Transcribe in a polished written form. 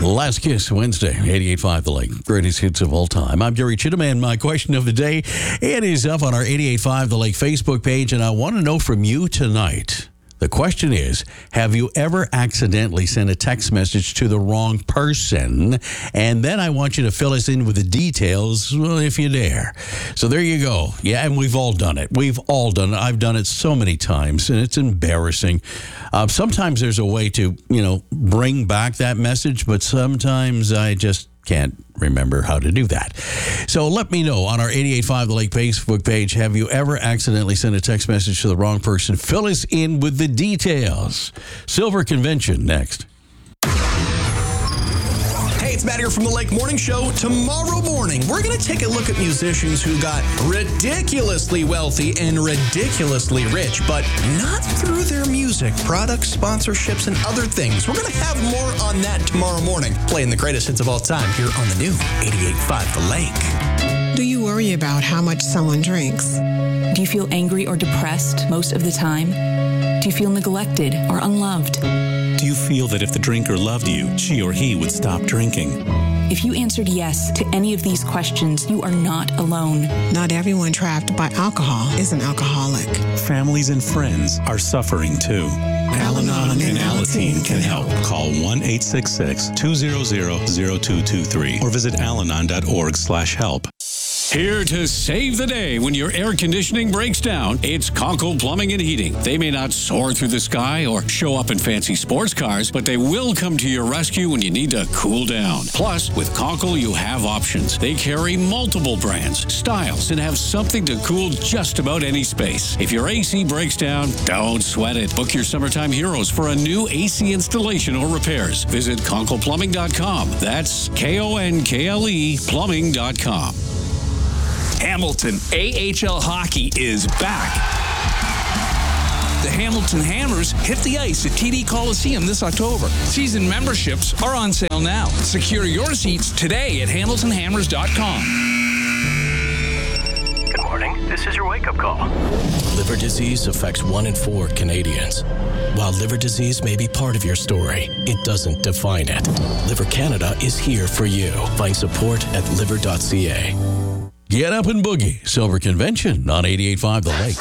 Last Kiss Wednesday, 88.5 The Lake. Greatest hits of all time. I'm Gary Chittum, and my question of the day, it is up on our 88.5 The Lake Facebook page, and I want to know from you tonight. The question is, have you ever accidentally sent a text message to the wrong person? And then I want you to fill us in with the details, well, if you dare. So there you go. Yeah, and we've all done it. We've all done it. I've done it so many times, and it's embarrassing. Sometimes there's a way to, bring back that message, but sometimes I just can't remember how to do that. So let me know on our 88.5 The Lake Facebook page, have you ever accidentally sent a text message to the wrong person? Fill us in with the details. Silver Convention next. Hey, it's Matt here from the Lake Morning Show. Tomorrow morning, we're going to take a look at musicians who got ridiculously wealthy and ridiculously rich, but not through their music, products, sponsorships, and other things. We're going to have more on that tomorrow morning, playing the greatest hits of all time here on the new 88.5 The Lake. Do you worry about how much someone drinks? Do you feel angry or depressed most of the time? Do you feel neglected or unloved? Do you feel that if the drinker loved you, she or he would stop drinking? If you answered yes to any of these questions, you are not alone. Not everyone trapped by alcohol is an alcoholic. Families and friends are suffering too. Al-Anon and Alateen can help. Call 1-866-200-0223 or visit alanon.org/help. Here to save the day when your air conditioning breaks down, it's Conkle Plumbing and Heating. They may not soar through the sky or show up in fancy sports cars, but they will come to your rescue when you need to cool down. Plus, with Conkle, you have options. They carry multiple brands, styles, and have something to cool just about any space. If your AC breaks down, don't sweat it. Book your summertime heroes for a new AC installation or repairs. Visit ConklePlumbing.com. That's KONKLE Plumbing.com. Hamilton AHL Hockey is back. The Hamilton Hammers hit the ice at TD Coliseum this October. Season memberships are on sale now. Secure your seats today at HamiltonHammers.com. Good morning. This is your wake-up call. Liver disease affects 1 in 4 Canadians. While liver disease may be part of your story, it doesn't define it. Liver Canada is here for you. Find support at liver.ca. Get up and boogie. Silver Convention on 88.5 The Lake.